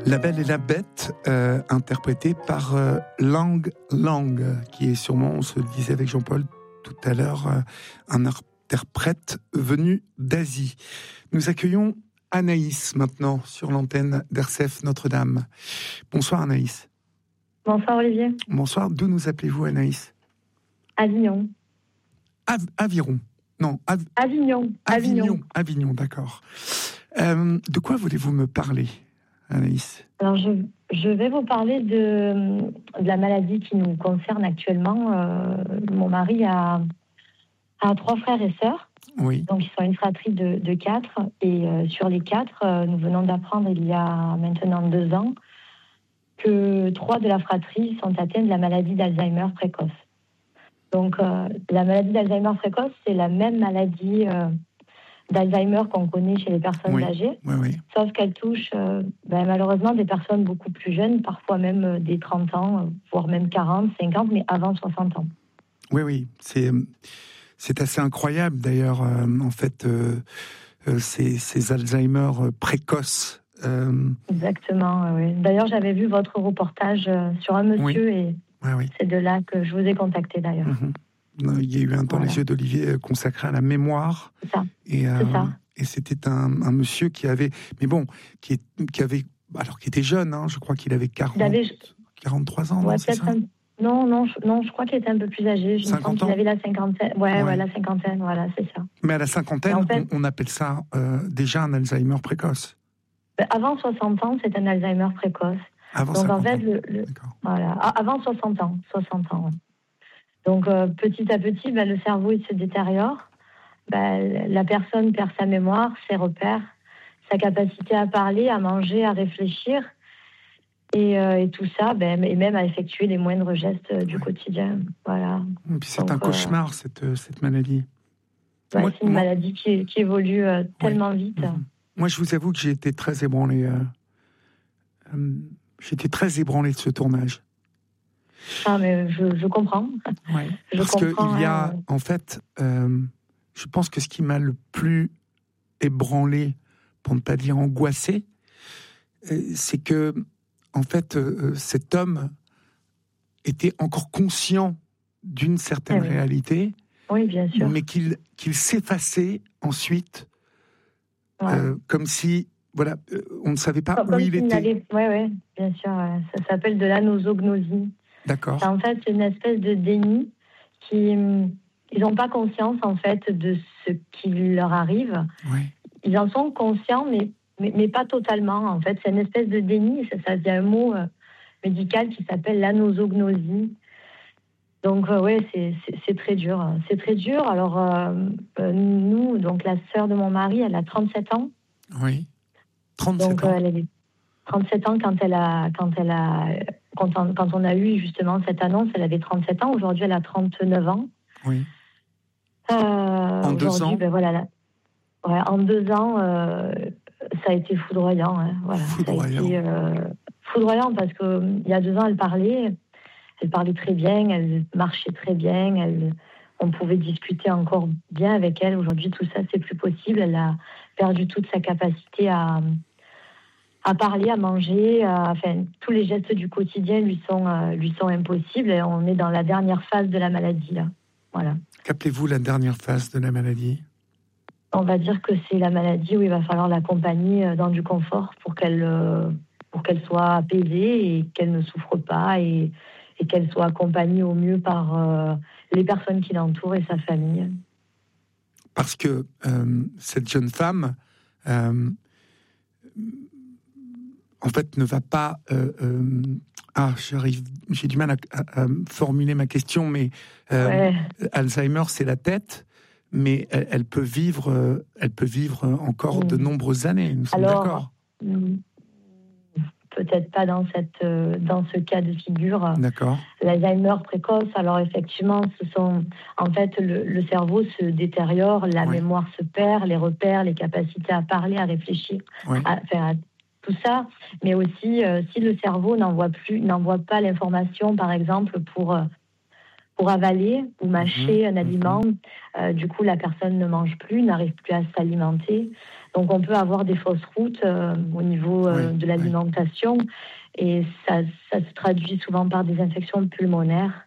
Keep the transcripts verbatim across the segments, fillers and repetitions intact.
La Belle et la Bête, euh, interprétée par euh, Lang Lang, qui est sûrement, on se le disait avec Jean-Paul tout à l'heure, euh, un interprète venu d'Asie. Nous accueillons Anaïs maintenant sur l'antenne d'R C F Notre-Dame. Bonsoir Anaïs. Bonsoir Olivier. Bonsoir, d'où nous appelez-vous Anaïs? Avignon. Av- Aviron. Non, Av- Avignon. Avignon. Avignon, Avignon, d'accord. Euh, de quoi voulez-vous me parler, Anaïs? Alors, je, je vais vous parler de, de la maladie qui nous concerne actuellement. Euh, mon mari a, a trois frères et sœurs. Oui. Donc, ils sont une fratrie de, de quatre. Et euh, sur les quatre, euh, nous venons d'apprendre il y a maintenant deux ans que trois de la fratrie sont atteints de la maladie d'Alzheimer précoce. Donc, euh, la maladie d'Alzheimer précoce, c'est la même maladie euh, d'Alzheimer qu'on connaît chez les personnes Oui. âgées, Oui, oui. sauf qu'elle touche euh, ben, malheureusement des personnes beaucoup plus jeunes, parfois même euh, des trente ans, euh, voire même quarante, cinquante, mais avant soixante ans. Oui, oui, c'est, c'est assez incroyable d'ailleurs, euh, en fait, euh, euh, ces, ces Alzheimer euh, précoces. Euh... Exactement, euh, oui. D'ailleurs, j'avais vu votre reportage euh, sur un monsieur Oui. et Oui, oui. c'est de là que je vous ai contacté d'ailleurs. Mm-hmm. Il y a eu un Dans Voilà. les yeux d'Olivier consacré à la mémoire. C'est ça. Et, euh, C'est ça. et c'était un, un monsieur qui avait, mais bon, qui, est, qui avait, alors qui était jeune, hein, je crois qu'il avait quarante, avait... quarante-trois ans, ouais, non, c'est ça un... Non, non, je, non, je crois qu'il était un peu plus âgé. Je me sens qu'il avait la cinquantaine. Ouais, ouais, ouais, la cinquantaine, voilà, c'est ça. Mais à la cinquantaine, en fait, on, on appelle ça euh, déjà un Alzheimer précoce. Avant soixante ans, c'est un Alzheimer précoce. Avant Donc cinquante en fait, ans. le, le, voilà, avant soixante ans, soixante ans. Donc euh, petit à petit, ben, le cerveau il se détériore. Ben, la personne perd sa mémoire, ses repères, sa capacité à parler, à manger, à réfléchir. Et, euh, et tout ça, ben, et même à effectuer les moindres gestes euh, du ouais. quotidien. Voilà. Et puis c'est Donc, un cauchemar, euh, cette, cette maladie. Ouais, moi, c'est une moi... maladie qui, qui évolue euh, tellement ouais. vite. Mmh. Moi, je vous avoue que j'ai été très ébranlé. Euh, euh, j'ai été très ébranlé de ce tournage. Ah, mais je, je comprends. Ouais, je parce qu'il y a, hein, en fait, euh, je pense que ce qui m'a le plus ébranlé, pour ne pas dire angoissé, euh, c'est que, en fait, euh, cet homme était encore conscient d'une certaine oui. réalité, oui, bien sûr. mais qu'il, qu'il s'effaçait ensuite, ouais. euh, comme si, voilà, euh, on ne savait pas comme où il était. Oui, oui, bien sûr. Ouais. Ça s'appelle de l'anosognosie. D'accord. C'est en fait une espèce de déni qui, ils n'ont pas conscience en fait de ce qui leur arrive. Oui. Ils en sont conscients, mais, mais, mais pas totalement. En fait, c'est une espèce de déni. Ça, ça vient un mot euh, médical qui s'appelle l'anosognosie. Donc euh, ouais, c'est, c'est, c'est très dur. C'est très dur. Alors euh, euh, nous, donc la sœur de mon mari, elle a trente-sept ans. Oui. trente-sept donc, ans. Euh, elle avait trente-sept ans quand elle a, quand elle a, quand on, quand on a eu justement cette annonce, elle avait trente-sept ans. Aujourd'hui, elle a trente-neuf ans. Oui. Euh, en deux ans. Ben voilà, là, ouais, en deux ans, euh, ça a été foudroyant. Hein, voilà, foudroyant. Ça a été euh, foudroyant parce que il y a deux ans, elle parlait, elle parlait très bien, elle marchait très bien, elle, on pouvait discuter encore bien avec elle. Aujourd'hui, tout ça, c'est plus possible. Elle a perdu toute sa capacité à à parler, à manger, à, enfin, tous les gestes du quotidien lui sont, euh, lui sont impossibles. Et on est dans la dernière phase de la maladie, là. Voilà. Qu'appelez-vous la dernière phase de la maladie ? On va dire que c'est la maladie où il va falloir l'accompagner dans du confort pour qu'elle, euh, pour qu'elle soit apaisée et qu'elle ne souffre pas et, et qu'elle soit accompagnée au mieux par euh, les personnes qui l'entourent et sa famille. Parce que euh, cette jeune femme... Euh, en fait, ne va pas... Euh, euh, ah, j'arrive, j'ai du mal à, à, à formuler ma question, mais euh, ouais. Alzheimer, c'est la tête, mais elle, elle peut vivre, euh, elle peut vivre encore mmh. de nombreuses années. Nous sommes Alors, d'accord. Mmh, peut-être pas dans cette, euh, dans ce cas de figure. D'accord. L'Alzheimer précoce. Alors effectivement, ce sont, en fait, le, le cerveau se détériore, la ouais. mémoire se perd, les repères, les capacités à parler, à réfléchir, ouais. à faire. À, tout ça, mais aussi euh, si le cerveau n'envoie plus, n'envoie pas l'information, par exemple pour euh, pour avaler ou mâcher mmh, un aliment, mmh. euh, du coup la personne ne mange plus, n'arrive plus à s'alimenter. Donc on peut avoir des fausses routes euh, au niveau euh, oui, de l'alimentation, oui. Et ça, ça se traduit souvent par des infections pulmonaires.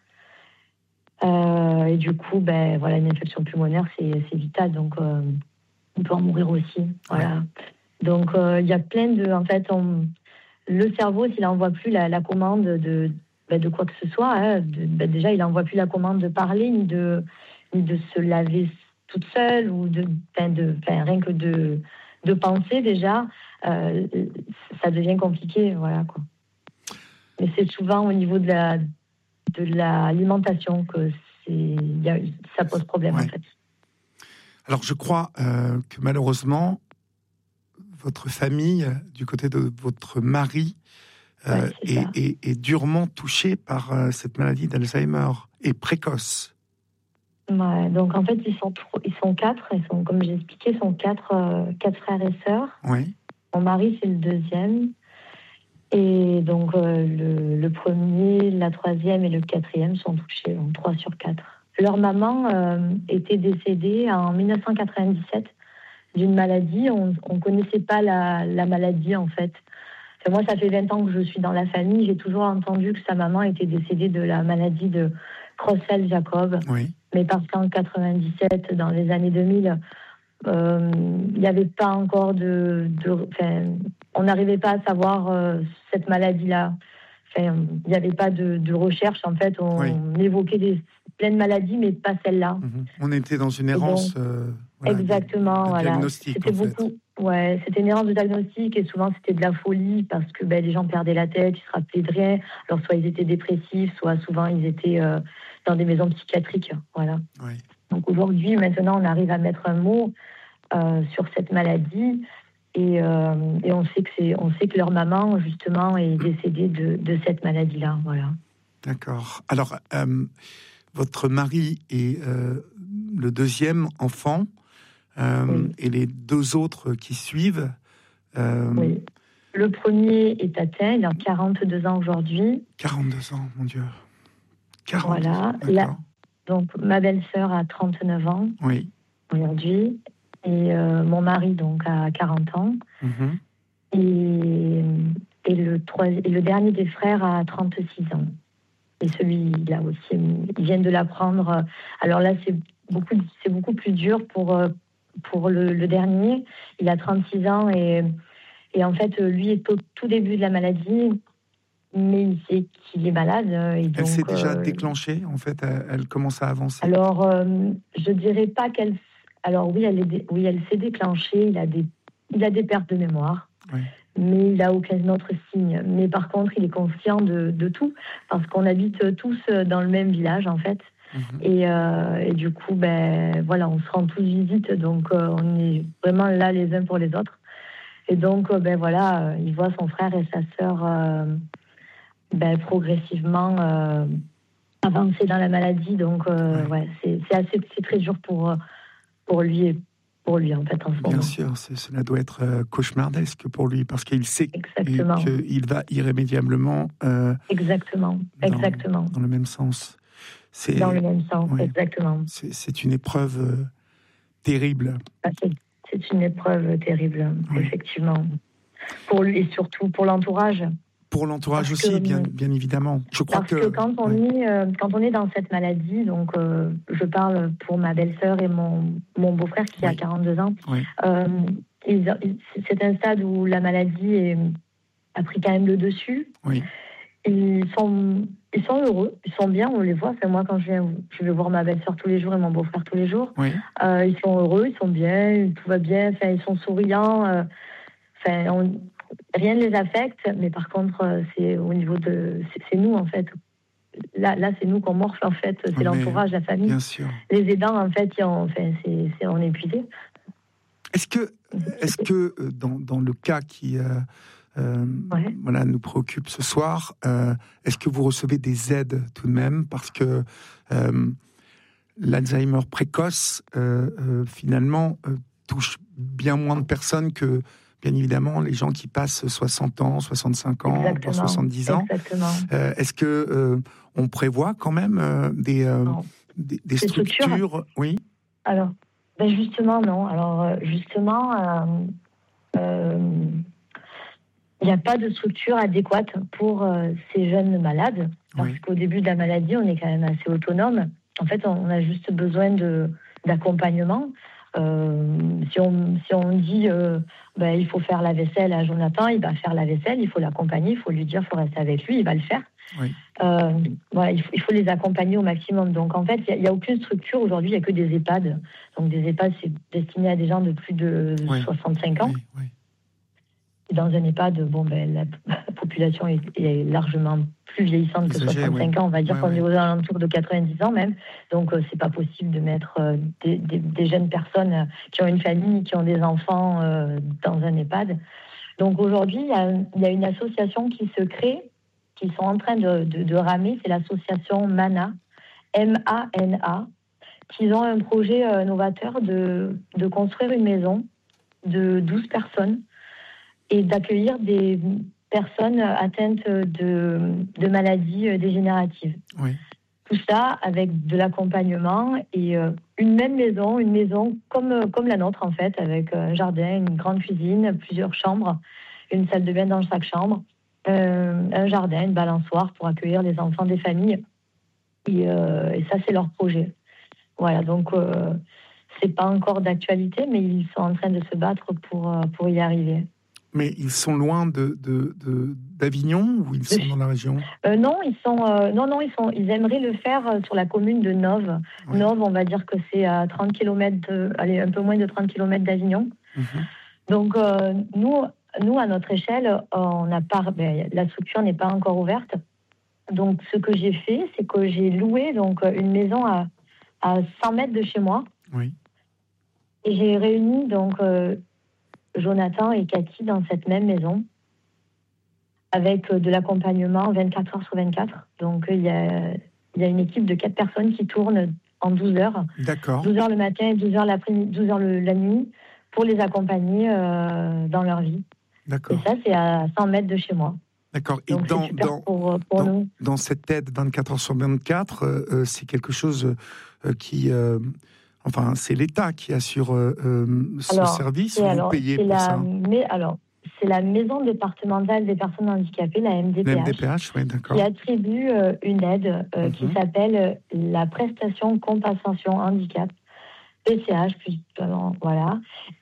Euh, et du coup, ben, voilà, une infection pulmonaire, c'est, c'est vital, donc euh, on peut en mourir aussi. Voilà. Oui. Donc il euh, y a plein de... En fait, on, le cerveau, s'il n'envoie plus la, la commande de, ben, de quoi que ce soit, hein, de, ben, déjà, il n'envoie plus la commande de parler, ni de, ni de se laver toute seule, ou de, ben, de, ben, rien que de, de penser déjà, euh, ça devient compliqué. Voilà, quoi. Mais c'est souvent au niveau de la... de l'alimentation que c'est, y a, ça pose problème, ouais. En fait. Alors, je crois euh, que malheureusement, votre famille, du côté de votre mari, euh, ouais, est, est, est durement touchée par euh, cette maladie d'Alzheimer, et précoce. Ouais, donc en fait, ils sont, trop, ils sont quatre, ils sont, comme j'ai expliqué, ils sont quatre, euh, quatre frères et sœurs. Oui. Mon mari, c'est le deuxième. Et donc, euh, le, le premier, la troisième et le quatrième sont touchés, donc trois sur quatre. Leur maman euh, était décédée en dix-neuf cent quatre-vingt-dix-sept d'une maladie. On ne connaissait pas la, la maladie, en fait. Enfin, moi, ça fait vingt ans que je suis dans la famille. J'ai toujours entendu que sa maman était décédée de la maladie de Creutzfeldt-Jakob. Oui. Mais parce qu'en quatre-vingt-dix-sept, dans les années deux mille, il euh, n'y avait pas encore de... de enfin, on n'arrivait pas à savoir euh, cette maladie-là. Enfin, il n'y avait pas de, de recherche, en fait. On, oui. on évoquait des, plein de maladies, mais pas celle-là. Mmh. On était dans une errance... Donc, euh, voilà, exactement, de, de voilà. diagnostic, c'était en fait. beaucoup, ouais, c'était une errance de diagnostic, et souvent c'était de la folie, parce que ben, les gens perdaient la tête, ils se rappelaient de rien. Alors, soit ils étaient dépressifs, soit souvent ils étaient euh, dans des maisons psychiatriques. Voilà. Oui. Donc aujourd'hui, maintenant, on arrive à mettre un mot euh, sur cette maladie. Et, euh, et on sait que c'est, on sait que leur maman justement est décédée de, de cette maladie-là, voilà. D'accord. Alors, euh, votre mari est euh, le deuxième enfant, euh, oui. Et les deux autres qui suivent. Euh... Oui. Le premier est atteint, il a quarante-deux ans aujourd'hui. quarante-deux ans, mon Dieu. quarante. Voilà. La, donc ma belle-sœur a trente-neuf ans. Oui. Aujourd'hui. Et euh, mon mari, donc, a quarante ans. Mm-hmm. Et, et, le troisi- et le dernier des frères a trente-six ans. Et celui-là aussi, ils viennent de l'apprendre. Alors là, c'est beaucoup, c'est beaucoup plus dur pour, pour le, le dernier. Il a trente-six ans et, et en fait, lui est au tout début de la maladie, mais il sait qu'il est malade. Et donc, elle s'est déjà euh, déclenchée, en fait, elle, elle commence à avancer. Alors, euh, je dirais pas qu'elle... Alors oui, elle, est dé... oui, elle s'est déclenchée, il a des, il a des pertes de mémoire, oui. Mais il n'a aucun autre signe. Mais par contre, il est conscient de, de tout, parce qu'on habite tous dans le même village, en fait. Mmh. Et, euh, et du coup, ben, voilà, on se rend tous visite, donc euh, on est vraiment là les uns pour les autres. Et donc, euh, ben, voilà, euh, il voit son frère et sa sœur euh, ben, progressivement euh, avancer dans la maladie. Donc, euh, oui. ouais, c'est, c'est, assez, c'est très dur pour... pour lui et pour lui, en fait, en ce Bien moment. sûr, c'est, cela doit être euh, cauchemardesque pour lui, parce qu'il sait Exactement. qu'il va irrémédiablement... Euh, exactement, exactement. Dans, dans le même sens. C'est, dans le même sens, ouais, exactement. C'est, c'est une épreuve euh, terrible. Ah, c'est, c'est une épreuve terrible, oui. Effectivement. Pour lui et surtout pour l'entourage. Pour l'entourage parce aussi, que, bien, bien évidemment. Je crois parce que, que quand, on oui. est, euh, quand on est dans cette maladie, donc euh, je parle pour ma belle-sœur et mon, mon beau-frère qui oui. a quarante-deux ans, oui. euh, ils, c'est un stade où la maladie est, a pris quand même le dessus. Oui. Ils sont, ils sont heureux, ils sont bien, on les voit. Enfin, moi, quand je viens, je vais voir ma belle-sœur tous les jours et mon beau-frère tous les jours, oui. euh, ils sont heureux, ils sont bien, tout va bien, enfin, ils sont souriants. Euh, enfin, on, rien ne les affecte, mais par contre, c'est au niveau de... C'est, c'est nous, en fait. Là, là, c'est nous qu'on morfle, en fait. C'est mais l'entourage, la famille. Bien sûr. Les aidants, en fait, ils ont, enfin, c'est, c'est, on est épuisés. Est-ce que, est-ce que dans, dans le cas qui euh, euh, ouais. voilà, nous préoccupe ce soir, euh, est-ce que vous recevez des aides tout de même ? Parce que euh, l'Alzheimer précoce, euh, euh, finalement, euh, touche bien moins de personnes que... Bien évidemment, les gens qui passent soixante ans, soixante-cinq ans, exactement, voire soixante-dix ans. Exactement. Euh, est-ce que euh, on prévoit quand même euh, des, euh, des, des structures, structures Oui. Alors, Ben justement, non. Alors, justement, euh, euh, il n'y a pas de structure adéquate pour euh, ces jeunes malades. Parce oui. qu'au début de la maladie, on est quand même assez autonome. En fait, on a juste besoin de, d'accompagnement. Euh, si, on, si on dit euh, ben, il faut faire la vaisselle à Jonathan, il va faire la vaisselle, il faut l'accompagner, il faut lui dire il faut rester avec lui, il va le faire. Oui. Euh, voilà, il faut, il faut les accompagner au maximum. Donc en fait, il n'y a, a aucune structure aujourd'hui, il n'y a que des EHPAD. Donc des EHPAD, c'est destiné à des gens de plus de oui. soixante-cinq ans. Oui, oui. Et dans un EHPAD, bon, ben, la, la population est, est largement plus vieillissante que soixante-cinq oui. ans. On va dire ouais, qu'on ouais. est aux alentours de quatre-vingt-dix ans même. Donc euh, c'est pas possible de mettre euh, des, des, des jeunes personnes qui ont une famille, qui ont des enfants euh, dans un EHPAD. Donc aujourd'hui, il y a, il y a une association qui se crée, qui sont en train de, de, de ramer, c'est l'association MANA, M A N A, qui ont un projet euh, novateur de, de construire une maison de douze personnes et d'accueillir des personnes atteintes de, de maladies dégénératives. Oui. Tout ça avec de l'accompagnement et euh, une même maison, une maison comme, comme la nôtre en fait, avec un jardin, une grande cuisine, plusieurs chambres, une salle de bain dans chaque chambre, euh, un jardin, une balançoire pour accueillir les enfants des familles. Et, euh, et ça, c'est leur projet. Voilà, donc euh, c'est pas encore d'actualité, mais ils sont en train de se battre pour, pour y arriver. Mais ils sont loin de, de, de, d'Avignon ou ils sont dans la région euh, Non, ils sont euh, non non ils sont ils aimeraient le faire sur la commune de Nove. Oui. Nove, on va dire que c'est à trente kilomètres, de, allez un peu moins de trente kilomètres d'Avignon. Mm-hmm. Donc euh, nous nous à notre échelle, on n'a pas ben, la structure n'est pas encore ouverte. Donc ce que j'ai fait, c'est que j'ai loué donc une maison à à cent mètres de chez moi. Oui. Et j'ai réuni donc euh, Jonathan et Cathy dans cette même maison avec de l'accompagnement vingt-quatre heures sur vingt-quatre. Donc, il y a, il y a une équipe de quatre personnes qui tournent en douze heures. D'accord. douze heures le matin et douze heures l'après-midi, douze heures le, la nuit pour les accompagner euh, dans leur vie. D'accord. Et ça, c'est à cent mètres de chez moi. D'accord. Et donc, dans, dans, pour, pour dans, nous. dans cette aide vingt-quatre heures sur vingt-quatre, euh, c'est quelque chose euh, qui... Euh, Enfin, c'est l'État qui assure euh, ce alors, service ou alors, vous payez pour la, ça mais, alors, c'est la Maison départementale des personnes handicapées, la M D P H, la M D P H oui, d'accord. qui attribue euh, une aide euh, mm-hmm. qui s'appelle la prestation compensation handicap, P C H, plus, euh, voilà.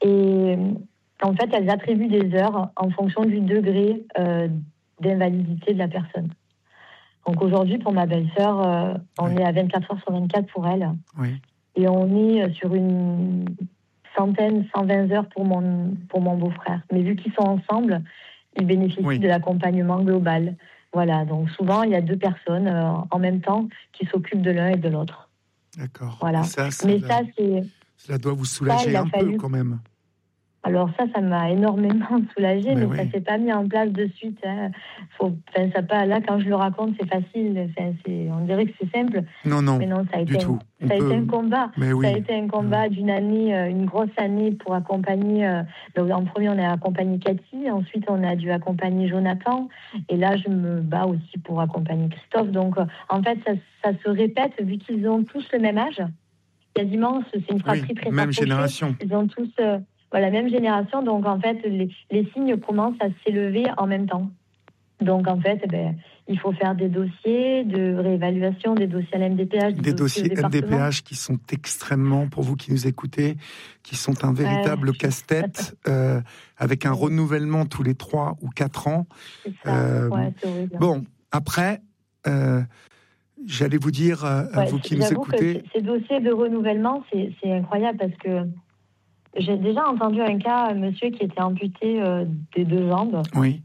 Et en fait, elles attribuent des heures en fonction du degré euh, d'invalidité de la personne. Donc aujourd'hui, pour ma belle-sœur, euh, on oui. est à vingt-quatre heures sur vingt-quatre pour elle. Oui. Et on est sur une centaine, cent vingt heures pour mon, pour mon beau-frère. Mais vu qu'ils sont ensemble, ils bénéficient oui. de l'accompagnement global. Voilà, donc souvent, il y a deux personnes euh, en même temps qui s'occupent de l'un et de l'autre. D'accord. Voilà. Ça, Mais ça, ça, c'est... Cela doit vous soulager ça, un fallu... peu, quand même. Alors ça, ça m'a énormément soulagée, mais, mais oui. ça ne s'est pas mis en place de suite. Hein. Faut, ça pas, là, quand je le raconte, c'est facile. Enfin, c'est, on dirait que c'est simple. Non, non, mais non ça a du été tout. Un, ça a peut... été un combat. Mais oui. Ça a été un combat d'une année, une grosse année pour accompagner... Euh, donc, en premier, on a accompagné Cathy. Ensuite, on a dû accompagner Jonathan. Et là, je me bats aussi pour accompagner Christophe. Donc, euh, en fait, ça, ça se répète, vu qu'ils ont tous le même âge. Quasiment, c'est une fratrie oui, très même rapprochée. Génération. Ils ont tous... Euh, Voilà, même génération, donc en fait, les, les signes commencent à s'élever en même temps. Donc en fait, eh ben, il faut faire des dossiers de réévaluation, des dossiers à l'M D P H, des, des dossiers, dossiers M D P H qui sont extrêmement, pour vous qui nous écoutez, qui sont un véritable euh... casse-tête, euh, avec un renouvellement tous les trois ou quatre ans. C'est ça. Euh, ouais, c'est horrible. Bon, après... Euh, j'allais vous dire, euh, ouais, vous qui nous écoutez... Que ces dossiers de renouvellement, c'est, c'est incroyable parce que j'ai déjà entendu un cas, un monsieur qui était amputé euh, des deux jambes. Oui.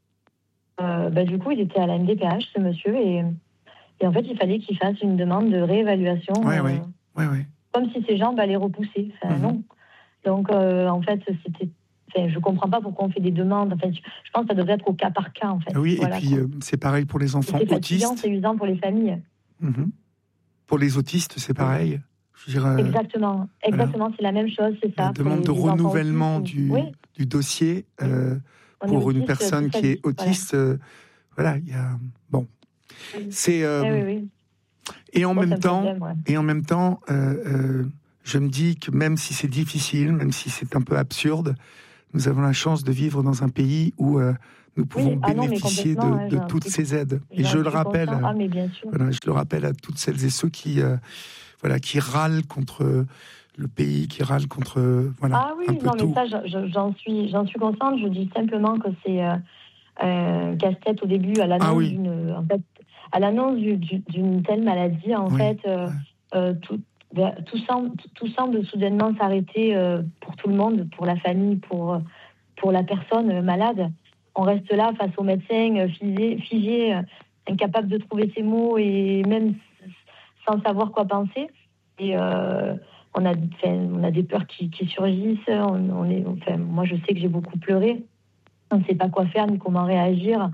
Euh, bah, du coup, il était à la M D P H, ce monsieur, et, et en fait, il fallait qu'il fasse une demande de réévaluation. Oui, euh, oui. Oui, oui. Comme si ses jambes allaient repousser. Enfin, mm-hmm. non. Donc, euh, en fait, c'était... Enfin, je ne comprends pas pourquoi on fait des demandes. Enfin, je pense que ça devrait être au cas par cas, en fait. Oui, voilà, et puis euh, c'est pareil pour les enfants c'est autistes. C'est c'est usant pour les familles. Mm-hmm. Pour les autistes, c'est pareil. Je dirais, exactement, exactement, voilà. C'est la même chose, c'est ça. La demande de renouvellement autistes, du, oui. du dossier euh, pour autiste, une personne qui est autiste, voilà, euh, voilà il y a... Bon. C'est... Euh, oui, oui, oui. Et en bon, même temps, problème, ouais. et en même temps, euh, euh, je me dis que même si c'est difficile, même si c'est un peu absurde, nous avons la chance de vivre dans un pays où euh, nous pouvons oui, ah non, bénéficier de, ouais, de toutes suis, ces aides. Et je le rappelle, ah, mais bien sûr. Voilà, je le rappelle à toutes celles et ceux qui, euh, voilà, qui râlent contre le pays, qui râlent contre, voilà, ah oui, un peu non, tout. mais ça, j'en suis, j'en suis consciente. Je dis simplement que c'est euh, un casse-tête au début à l'annonce ah oui. d'une, en fait, à l'annonce du, du, d'une telle maladie, en oui, fait, euh, ouais. euh, tout, ben, tout semble, tout semble soudainement s'arrêter euh, pour tout le monde, pour la famille, pour pour la personne malade. On reste là face au médecin, figé, figé, incapable de trouver ses mots et même sans savoir quoi penser. Et euh, on a, on a des peurs qui, qui surgissent. On, on est, enfin, moi, je sais que j'ai beaucoup pleuré. On ne sait pas quoi faire ni comment réagir.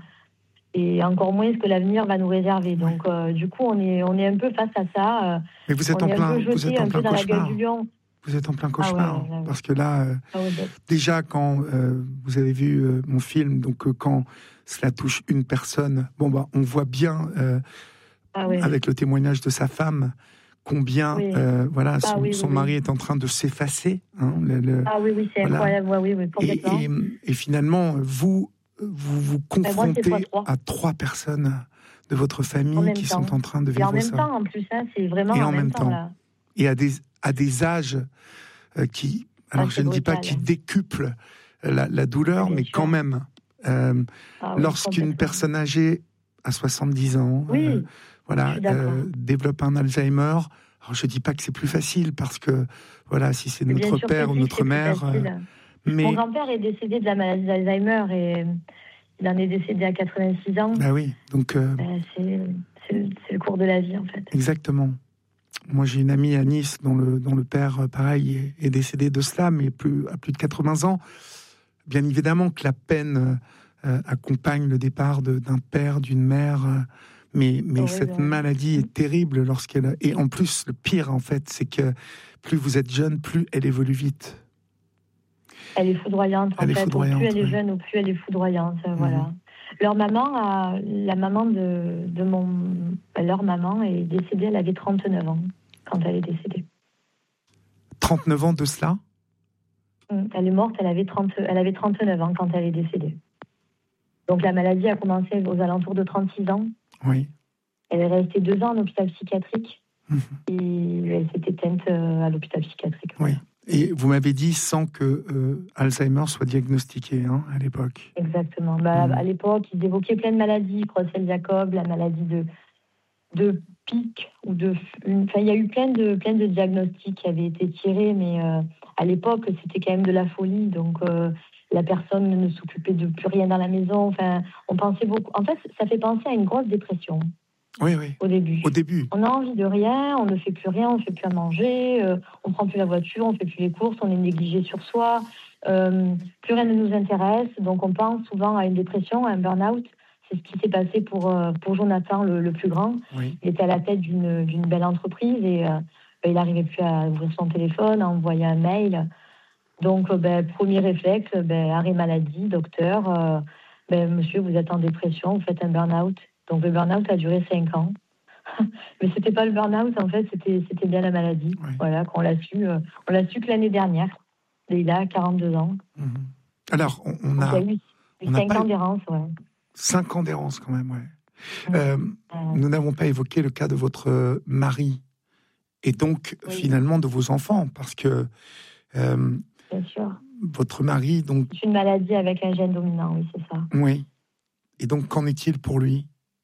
Et encore moins ce que l'avenir va nous réserver. Oui. Donc, euh, du coup, on est, on est un peu face à ça. Mais vous êtes on en est plein, un peu jeté, vous êtes en un plein peu dans cauchemar. la gueule du lion. Vous êtes en plein cauchemar. Ah ouais, parce que là, euh, ah ouais, déjà, quand euh, vous avez vu euh, mon film, donc euh, quand cela touche une personne, bon, bah, on voit bien, euh, ah ouais. avec le témoignage de sa femme, combien oui. euh, voilà, ah son, oui, son oui, mari oui. est en train de s'effacer. Hein, le, le, ah oui, oui, c'est voilà. incroyable. Oui, oui, complètement. Et, et, et finalement, vous vous, vous confrontez moi, trois. à trois personnes de votre famille qui temps. sont en train de vivre ça. Et en même ça. temps, en plus, hein, c'est vraiment et en, en même temps. temps là. Et à des, à des âges euh, qui, alors ah, je ne dis pas qui décuplent la, la douleur, mais sûr. quand même, euh, ah, oui, lorsqu'une personne âgée à soixante-dix ans, oui, euh, voilà, euh, développe un Alzheimer, alors je ne dis pas que c'est plus facile, parce que, voilà, si c'est notre père ou si, notre mère... Euh, mais... Mon grand-père est décédé de la maladie d'Alzheimer et il en est décédé à quatre-vingt-six ans. Bah oui, donc... Euh... Ben, c'est, c'est, c'est le cours de la vie, en fait. Exactement. Moi, j'ai une amie à Nice dont le, dont le père, pareil, est, est décédé de cela, mais plus, à plus de quatre-vingts ans. Bien évidemment que la peine euh, accompagne le départ de, d'un père, d'une mère, euh, mais, mais oh, cette oui, maladie oui. est terrible lorsqu'elle... Et en plus, le pire, en fait, c'est que plus vous êtes jeune, plus elle évolue vite. Elle est foudroyante, en elle fait. Est foudroyante, au plus elle ouais. est jeune, au plus elle est foudroyante, mmh. voilà. Leur maman, a, la maman de, de mon... Leur maman est décédée, elle avait trente-neuf ans quand elle est décédée. trente-neuf ans de cela ? Elle est morte, elle avait, trente, elle avait trente-neuf ans quand elle est décédée. Donc la maladie a commencé aux alentours de trente-six ans. Oui. Elle est restée deux ans en hôpital psychiatrique mmh. et elle s'est éteinte à l'hôpital psychiatrique. Oui. Et vous m'avez dit sans que euh, Alzheimer soit diagnostiqué hein, à l'époque. Exactement. Bah, mmh. À l'époque, ils évoquaient plein de maladies, Creutzfeldt-Jakob, la maladie de, de Pic, ou de, enfin, il y a eu plein de, plein de diagnostics qui avaient été tirés, mais euh, à l'époque, c'était quand même de la folie. Donc, euh, la personne ne s'occupait de plus rien dans la maison. Enfin, on pensait beaucoup. En fait, ça fait penser à une grosse dépression. Oui, oui. Au début. Au début. On a envie de rien, on ne fait plus rien, on ne fait plus à manger, euh, on ne prend plus la voiture, on ne fait plus les courses, on est négligé sur soi, euh, plus rien ne nous intéresse. Donc on pense souvent à une dépression, à un burn-out. C'est ce qui s'est passé pour, euh, pour Jonathan, le, le plus grand. Oui. Il était à la tête d'une, d'une belle entreprise et euh, ben, il n'arrivait plus à ouvrir son téléphone, à envoyer un mail. Donc, euh, ben, premier réflexe, ben, arrêt maladie, docteur. Euh, ben, monsieur, vous êtes en dépression, vous faites un burn-out. Donc le burn-out a duré cinq ans. Mais c'était pas le burn-out, en fait, c'était, c'était bien la maladie. Oui. Voilà, qu'on l'a su, euh, on l'a su que l'année dernière. Et il a quarante-deux ans. Mmh. Alors, on, on a... Il y a eu, eu cinq ans d'errance, ouais. cinq ans d'errance, quand même, ouais. Mmh. Euh, euh... Nous n'avons pas évoqué le cas de votre mari. Et donc, oui. finalement, de vos enfants. Parce que... Euh, bien sûr. Votre mari, donc... C'est une maladie avec un gène dominant, oui, c'est ça. Oui. Et donc, qu'en est-il pour lui ?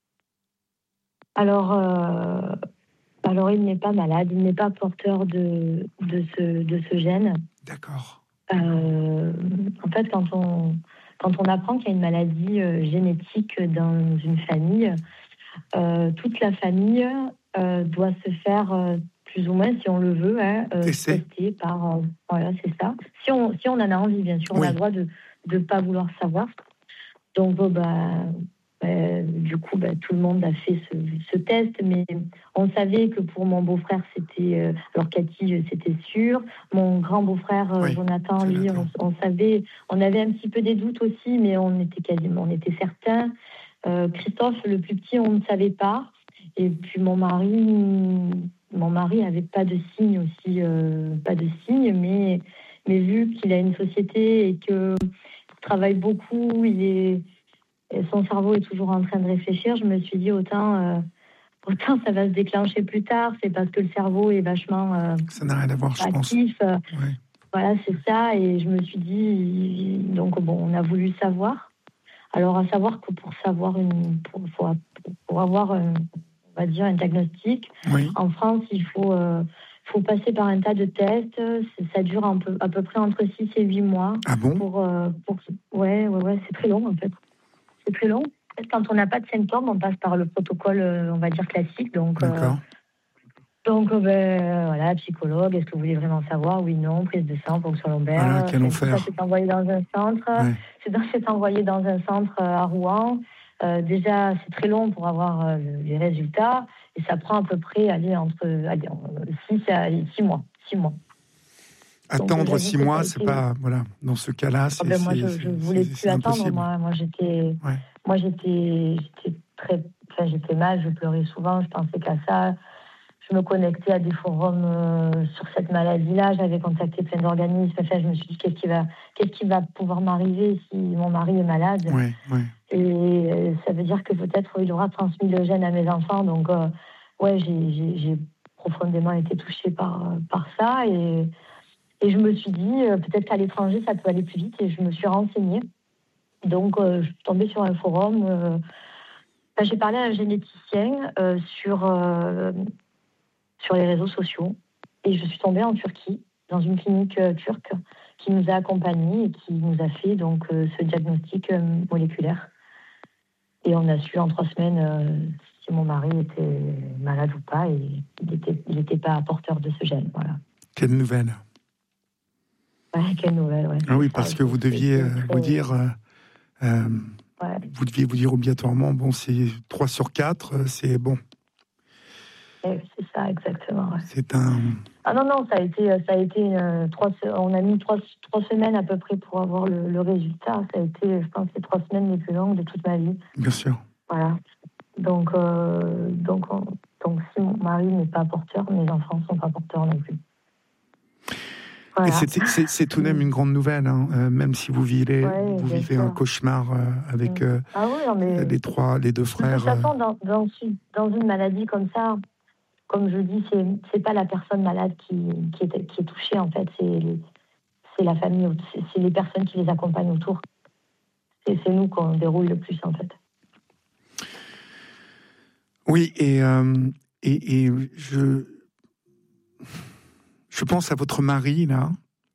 Alors, euh, alors, il n'est pas malade, il n'est pas porteur de, de, ce, de ce gène. D'accord. Euh, en fait, quand on, quand on apprend qu'il y a une maladie euh, génétique dans une famille, euh, toute la famille euh, doit se faire, euh, plus ou moins, si on le veut, hein, euh, tester par... Euh, voilà, c'est ça. Si on, si on en a envie, bien sûr, oui. On a le droit de ne pas vouloir savoir. Donc, bon, bah, euh, du coup, bah, tout le monde a fait ce, ce test, mais on savait que pour mon beau-frère, c'était... Euh, alors, Cathy, c'était sûr. Mon grand beau-frère, euh, oui, Jonathan, lui, on, on savait... On avait un petit peu des doutes aussi, mais on était quasiment... On était certains. Euh, Christophe, le plus petit, on ne savait pas. Et puis, mon mari... mon mari n'avait pas de signes aussi, euh, pas de signes, mais, mais vu qu'il a une société et qu'il travaille beaucoup, il est, son cerveau est toujours en train de réfléchir, je me suis dit autant, euh, autant ça va se déclencher plus tard, c'est parce que le cerveau est vachement euh, ça n'a rien à voir, je actif. pense. Ouais. Voilà, c'est ça, et je me suis dit, donc bon, on a voulu savoir. Alors, à savoir que pour savoir une, pour, pour, pour avoir, un, on va dire, un diagnostic, oui. en France, il faut, euh, faut passer par un tas de tests. Ça dure un peu, à peu près entre six et huit mois. Ah bon? Pour, euh, pour, ouais, ouais, ouais, c'est très long, en fait. C'est très long. Quand on n'a pas de symptômes, on passe par le protocole, on va dire, classique. Donc, d'accord. Euh, Donc, euh, ben, voilà, psychologue, est-ce que vous voulez vraiment savoir? Oui, non, prise de sang, ponction lombaire. Voilà, quel enfer. Ça, c'est envoyé dans un centre. Ouais. C'est, dans, c'est envoyé dans un centre euh, à Rouen. Euh, déjà, c'est très long pour avoir euh, les résultats. Et ça prend à peu près, allez, entre allez, six à six mois. six mois. Attendre Donc, six mois, c'est été... pas... Voilà, dans ce cas-là, c'est... Ah ben, moi, c'est, je, je voulais c'est, plus attendre, moi. Moi, j'étais... Ouais. Moi, j'étais, j'étais très... Enfin, j'étais mal, je pleurais souvent, je pensais qu'à ça. Je me connectais à des forums euh, sur cette maladie-là. J'avais contacté plein d'organismes. Enfin, je me suis dit, qu'est-ce qui va, qu'est-ce qui va pouvoir m'arriver si mon mari est malade? Ouais, ouais. Et euh, ça veut dire que peut-être il aura transmis le gène à mes enfants. Donc, euh, ouais, j'ai, j'ai, j'ai profondément été touchée par, par ça. Et, et je me suis dit, euh, peut-être qu'à l'étranger, ça peut aller plus vite. Et je me suis renseignée. Donc, euh, je suis tombée sur un forum. Euh, enfin, j'ai parlé à un généticien euh, sur... Euh, sur les réseaux sociaux. Et je suis tombée en Turquie, dans une clinique euh, turque qui nous a accompagnés et qui nous a fait donc euh, ce diagnostic euh, moléculaire. Et on a su en trois semaines euh, si mon mari était malade ou pas, et il n'était il était pas porteur de ce gène. Voilà. Quelle nouvelle. Ouais, quelle nouvelle, ouais. Ah oui, ça, parce que vous deviez euh, très... vous dire... Euh, euh, ouais. Vous deviez vous dire obligatoirement, bon, c'est trois sur quatre, c'est bon. C'est ça, exactement. Ouais. C'est un... Ah non, non, ça a été, ça a été euh, trois, on a mis trois, trois semaines à peu près pour avoir le, le résultat. Ça a été, je pense, les trois semaines les plus longues de toute ma vie. Bien sûr. Voilà. Donc, euh, donc, on, donc si mon mari n'est pas porteur, mes enfants ne sont pas porteurs non plus. Voilà. Et c'est, c'est, c'est tout de même une grande nouvelle, hein, euh, même si vous vivez, ouais, vous vivez un cauchemar euh, avec euh, ah oui, non, mais les trois, les deux frères. De toute façon, dans, dans, dans une maladie comme ça, comme je dis, c'est c'est pas la personne malade qui qui est qui est touchée, en fait, c'est c'est la famille, c'est, c'est les personnes qui les accompagnent autour. C'est c'est nous qu'on déroule le plus, en fait. Oui, et euh, et, et je je pense à votre mari là.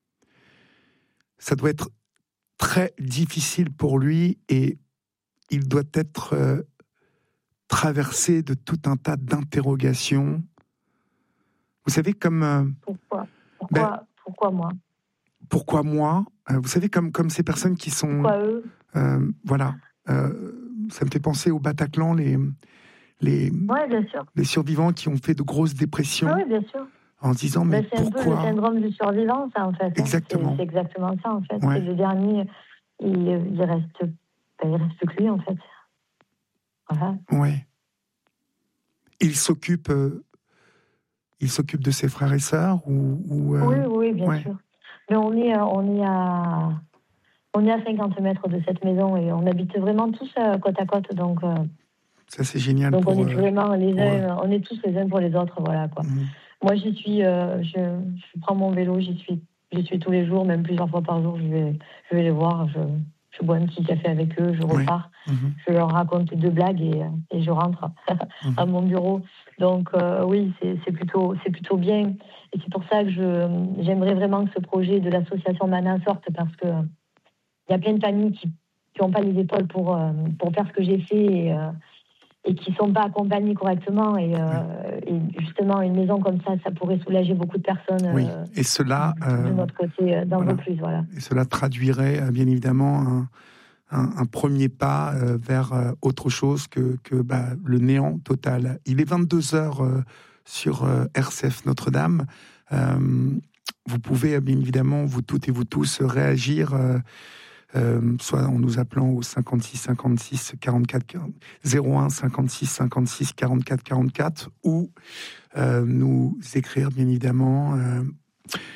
Ça doit être très difficile pour lui et il doit être euh, traversé de tout un tas d'interrogations. Vous savez, comme... Euh, pourquoi pourquoi, ben, pourquoi moi Pourquoi moi euh, Vous savez, comme, comme ces personnes qui sont... Pourquoi eux euh, Voilà. Euh, ça me fait penser au Bataclan, les, les, ouais, bien sûr. les survivants qui ont fait de grosses dépressions. Ah oui, bien sûr. En se disant, mais ben, c'est pourquoi... C'est un peu le syndrome du survivant, ça, en fait. Exactement. C'est, c'est exactement ça, en fait. Ouais. C'est le dernier, il, il reste... Ben, il reste que lui, en fait. Voilà. Oui. Il s'occupe... Euh, il s'occupe de ses frères et sœurs ou, ou euh... Oui, oui, bien ouais. sûr. Mais on est, on est à, on est à cinquante mètres de cette maison et on habite vraiment tous euh, côte à côte, donc. Euh, ça c'est génial. Donc pour, on est vraiment les uns, eux. on est tous les uns pour les autres, voilà quoi. Mmh. Moi j'y suis, euh, je, je prends mon vélo, j'y suis, j'y suis tous les jours, même plusieurs fois par jour. Je vais, je vais les voir, je, je bois un petit café avec eux, je repars, oui. mmh. je leur raconte deux blagues et, et je rentre mmh. à mon bureau. Donc euh, oui, c'est, c'est plutôt, c'est plutôt bien. Et c'est pour ça que je, j'aimerais vraiment que ce projet de l'association Mana sorte, parce que il y a plein de familles qui qui n'ont pas les épaules pour euh, pour faire ce que j'ai fait et, euh, et qui ne sont pas accompagnés correctement. Et, euh, et justement, une maison comme ça, ça pourrait soulager beaucoup de personnes. Oui. Euh, et cela, de notre côté, dans voilà. Vaucluse, voilà. Et cela traduirait bien évidemment un, un, un premier pas euh, vers euh, autre chose que, que bah, le néant total. Il est vingt-deux heures euh, sur euh, R C F Notre-Dame. Euh, vous pouvez bien évidemment, vous toutes et vous tous, réagir euh, euh, soit en nous appelant au cinquante-six cinquante-six quarante-quatre zéro un cinquante-six cinquante-six quarante-quatre quarante-quatre ou euh, nous écrire bien évidemment. Euh,